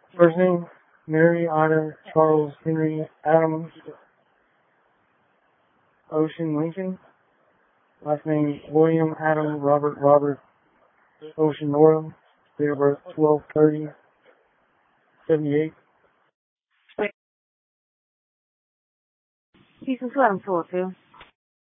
First name, Mary Otter Charles Henry Adams Ocean Lincoln. Last name, William Adam Robert Ocean Nora. Date of birth, 12/30/78. 技术算错，对。